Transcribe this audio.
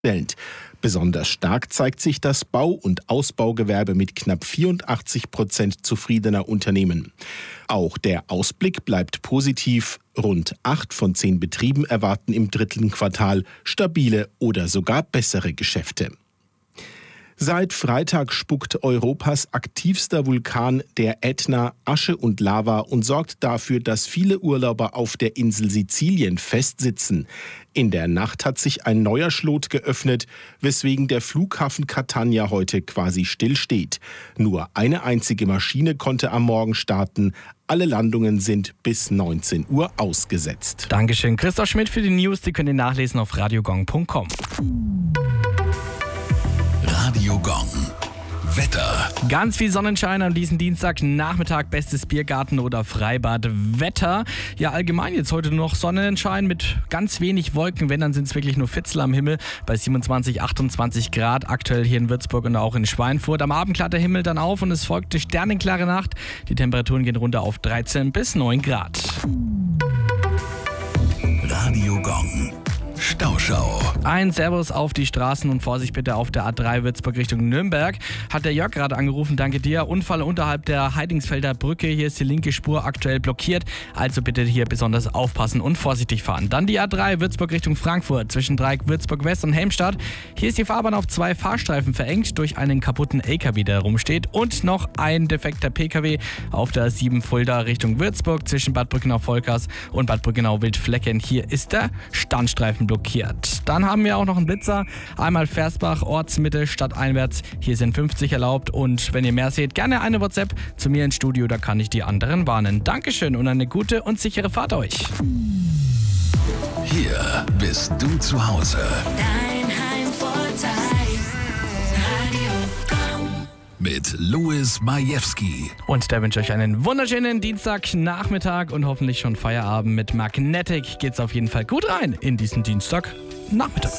Besonders stark zeigt sich das Bau- und Ausbaugewerbe mit knapp 84% zufriedener Unternehmen. Auch der Ausblick bleibt positiv. Rund 8 von 10 Betrieben erwarten im dritten Quartal stabile oder sogar bessere Geschäfte. Seit Freitag spuckt Europas aktivster Vulkan, der Ätna, Asche und Lava und sorgt dafür, dass viele Urlauber auf der Insel Sizilien festsitzen. In der Nacht hat sich ein neuer Schlot geöffnet, weswegen der Flughafen Catania heute quasi stillsteht. Nur eine einzige Maschine konnte am Morgen starten. Alle Landungen sind bis 19 Uhr ausgesetzt. Dankeschön, Christoph Schmidt für die News. Die könnt ihr nachlesen auf radiogong.com. Radio Gong. Wetter. Ganz viel Sonnenschein an diesem Dienstagnachmittag, bestes Biergarten- oder Freibadwetter. Ja, allgemein jetzt heute nur noch Sonnenschein mit ganz wenig Wolken. Wenn, dann sind es wirklich nur Fitzel am Himmel bei 27, 28 Grad. Aktuell hier in Würzburg und auch in Schweinfurt. Am Abend klart der Himmel dann auf und es folgt eine sternenklare Nacht. Die Temperaturen gehen runter auf 13 bis 9 Grad. Radio Gong. Stauschau. Ein Servus auf die Straßen und Vorsicht bitte auf der A3 Würzburg Richtung Nürnberg. Hat der Jörg gerade angerufen, danke dir. Unfall unterhalb der Heidingsfelder Brücke. Hier ist die linke Spur aktuell blockiert. Also bitte hier besonders aufpassen und vorsichtig fahren. Dann die A3 Würzburg Richtung Frankfurt zwischen Dreieck Würzburg West und Helmstadt. Hier ist die Fahrbahn auf 2 Fahrstreifen verengt durch einen kaputten LKW, der rumsteht. Und noch ein defekter PKW auf der 7 Fulda Richtung Würzburg zwischen Bad Brückenau-Volkers und Bad Brückenau-Wildflecken. Hier ist der Standstreifen blockiert. Dann haben wir auch noch einen Blitzer. Einmal Versbach, Ortsmitte, stadteinwärts. Hier sind 50 erlaubt und wenn ihr mehr seht, gerne eine WhatsApp zu mir ins Studio, da kann ich die anderen warnen. Dankeschön und eine gute und sichere Fahrt euch. Hier bist du zu Hause. Dein Heimvorteil. Radio Gong. Mit Louis Majewski. Und da wünsche ich euch einen wunderschönen Dienstagnachmittag und hoffentlich schon Feierabend. Mit Magnetic geht's auf jeden Fall gut rein in diesen Dienstagnachmittag.